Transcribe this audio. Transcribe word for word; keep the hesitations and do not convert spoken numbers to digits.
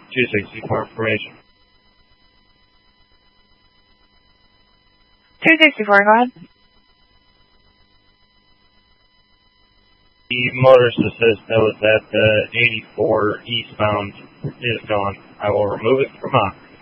two sixty for information. two sixty-four, go ahead. The motorist assist notes that the eighty-four eastbound is gone. I will remove it from off.